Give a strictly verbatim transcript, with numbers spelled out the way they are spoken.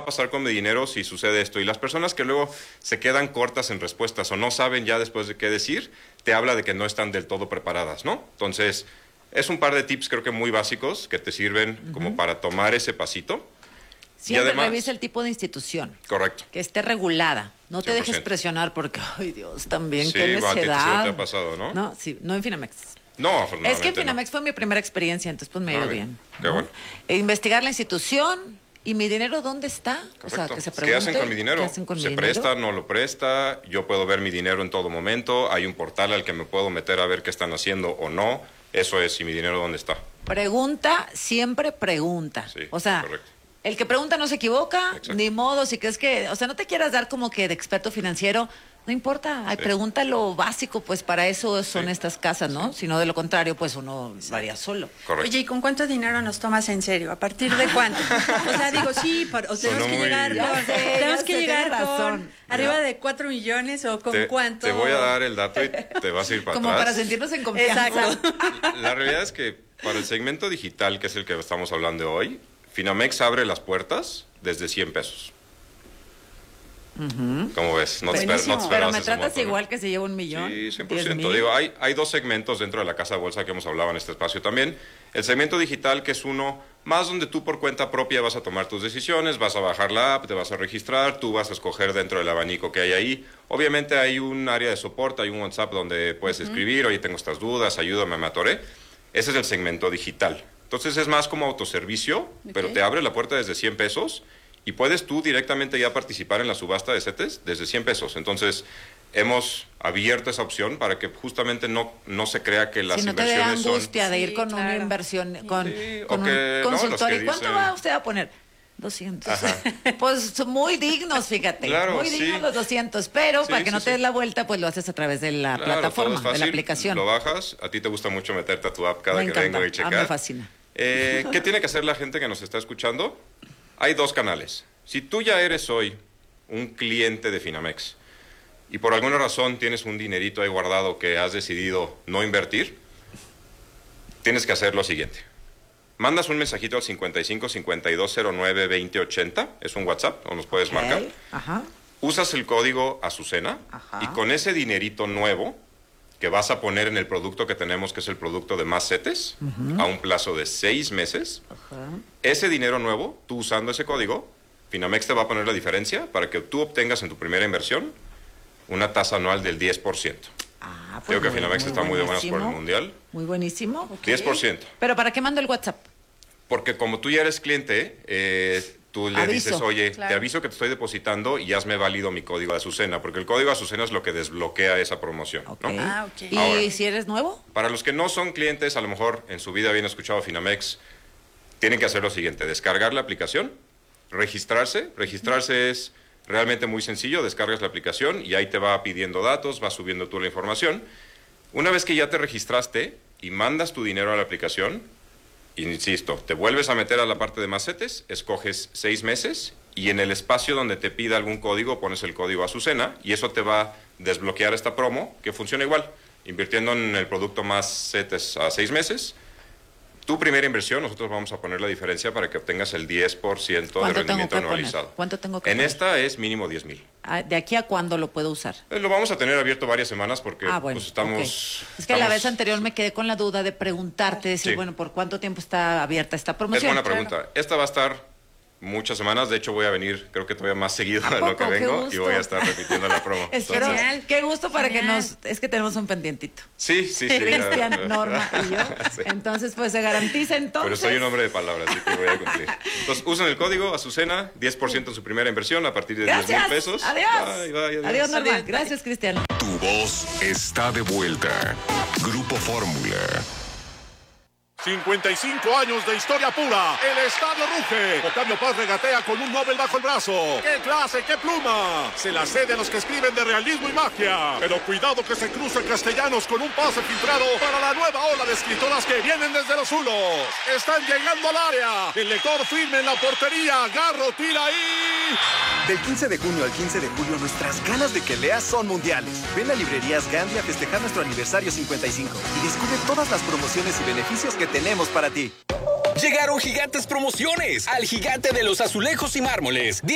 a pasar con mi dinero si sucede esto? Y las personas que luego se quedan cortas en respuestas o no saben ya después de qué decir, te habla de que no están del todo preparadas, ¿no? Entonces, es un par de tips creo que muy básicos que te sirven uh-huh. como para tomar ese pasito. Siempre además, revisa el tipo de institución. Correcto. Que esté regulada. No te cien por ciento. Dejes presionar porque, ay Dios, también, sí, qué necedad. Sí, te ha pasado, ¿no? No, sí, no en Finamex. No, afortunadamente es que en Finamex no. fue mi primera experiencia, entonces pues me ha ido bien. Qué ¿no? bueno. E investigar la institución y mi dinero, ¿dónde está? Correcto. O sea, que se pregunte, ¿qué hacen con mi dinero? ¿Qué hacen con ¿Se mi presta, dinero? no lo presta? Yo puedo ver mi dinero en todo momento. Hay un portal al que me puedo meter a ver qué están haciendo o no. Eso es, ¿y mi dinero dónde está? Pregunta, siempre pregunta. Sí, o sea, correcto. El que pregunta no se equivoca, Exacto. ni modo, si crees que, o sea, no te quieras dar como que de experto financiero, no importa, hay sí. pregunta lo básico, pues para eso son sí. estas casas, ¿no? Sí. Si no, de lo contrario, pues uno varía solo. Correcto. Oye, ¿y con cuánto dinero nos tomas en serio? ¿A partir de cuánto? O sea, digo, sí, para, o tenemos que muy... llegar con, sé, tenemos que sé, llegar con arriba de cuatro millones o con te, cuánto. Te voy a dar el dato y te vas a ir para como atrás. Como para sentirnos en confianza. Exacto. La realidad es que para el segmento digital, que es el que estamos hablando hoy, Finamex abre las puertas desde cien pesos. Uh-huh. ¿Cómo ves? No te, esper, no te Pero me tratas monto, igual ¿no? que se lleva un millón. Sí, cien por ciento. Digo, hay, hay dos segmentos dentro de la casa de bolsa que hemos hablado en este espacio también. El segmento digital, que es uno más donde tú por cuenta propia vas a tomar tus decisiones, vas a bajar la app, te vas a registrar, tú vas a escoger dentro del abanico que hay ahí. Obviamente hay un área de soporte, hay un WhatsApp donde puedes uh-huh. escribir, oye, tengo estas dudas, ayúdame, me atoré. Ese es el segmento digital. Entonces es más como autoservicio, okay. pero te abre la puerta desde cien pesos y puedes tú directamente ya participar en la subasta de CETES desde cien pesos. Entonces hemos abierto esa opción para que justamente no, no se crea que las si no inversiones te da angustia son... de ir sí, con claro. una inversión, con, sí, con que, un consultor. No, ¿Y cuánto dicen... va usted a poner? doscientos. Pues son muy dignos, fíjate. Claro, muy dignos sí. los doscientos, pero sí, para que sí, no te des sí. la vuelta, pues lo haces a través de la claro, plataforma, fácil, de la aplicación. Lo bajas, a ti te gusta mucho meterte a tu app cada me que encanta. vengo y checar. A mí me fascina. Eh, ¿Qué tiene que hacer la gente que nos está escuchando? Hay dos canales. Si tú ya eres hoy un cliente de Finamex y por alguna razón tienes un dinerito ahí guardado que has decidido no invertir, tienes que hacer lo siguiente. Mandas un mensajito al cincuenta y cinco, cincuenta y dos, cero nueve, veinte, ochenta, es un WhatsApp, o nos puedes okay. marcar. Ajá. Usas el código Azucena Ajá. y con ese dinerito nuevo que vas a poner en el producto que tenemos, que es el producto de Más CETES, uh-huh. a un plazo de seis meses, uh-huh. ese dinero nuevo, tú usando ese código, Finamex te va a poner la diferencia para que tú obtengas en tu primera inversión una tasa anual del diez por ciento. Ah, pues Creo que muy, Finamex muy está muy de buenas por el Mundial. Muy buenísimo. Okay. diez por ciento. ¿Pero para qué mando el WhatsApp? Porque como tú ya eres cliente, eh, tú le aviso. dices, oye, claro. te aviso que te estoy depositando y hazme válido mi código de Azucena, porque el código de Azucena es lo que desbloquea esa promoción. Okay. ¿no? Ah, okay. ¿Y Ahora, si eres nuevo? Para los que no son clientes, a lo mejor en su vida habían escuchado Finamex, tienen que hacer lo siguiente, descargar la aplicación, registrarse. Registrarse es realmente muy sencillo, descargas la aplicación y ahí te va pidiendo datos, vas subiendo tú la información. Una vez que ya te registraste y mandas tu dinero a la aplicación, insisto, te vuelves a meter a la parte de Más CETES, escoges seis meses y en el espacio donde te pida algún código pones el código Azucena y eso te va a desbloquear esta promo que funciona igual, invirtiendo en el producto Más CETES a seis meses. Tu primera inversión, nosotros vamos a poner la diferencia para que obtengas el diez por ciento de rendimiento anualizado. ¿Cuánto tengo que En poner? esta es mínimo diez mil. ¿De aquí a cuándo lo puedo usar? Eh, Lo vamos a tener abierto varias semanas porque ah, bueno, pues, estamos... Okay. Es que estamos... la vez anterior me quedé con la duda de preguntarte, decir, sí. bueno, ¿por cuánto tiempo está abierta esta promoción? Es buena pregunta. Claro. Esta va a estar muchas semanas, de hecho voy a venir, creo que todavía más seguido de lo que vengo y voy a estar repitiendo la promo. Espero, Entonces, qué gusto para Genial. que nos... Es que tenemos un pendientito. Sí, sí, sí. Cristian, Norma y yo. Sí. Entonces, pues se garantiza entonces. Pero soy un hombre de palabras, así que voy a cumplir. Entonces, usen el código Azucena, diez por ciento en su primera inversión a partir de diez mil pesos. Adiós. Bye, bye, adiós. Adiós, Norma. Adiós. Gracias, Cristian. Tu voz está de vuelta. Grupo Fórmula. cincuenta y cinco años de historia pura. El estadio ruge. Octavio Paz regatea con un Nobel bajo el brazo. ¡Qué clase, qué pluma! Se la cede a los que escriben de realismo y magia. Pero cuidado que se cruce Castellanos con un pase filtrado para la nueva ola de escritoras que vienen desde los Zulos. Están llegando al área. El lector firme en la portería. Garro tira ahí. Del quince de junio al quince de julio, nuestras ganas de que leas son mundiales. Ven a Librerías Gandhi a festejar nuestro aniversario cincuenta y cinco y descubre todas las promociones y beneficios que tenemos para ti. Llegaron gigantes promociones al Gigante de los Azulejos y Mármoles.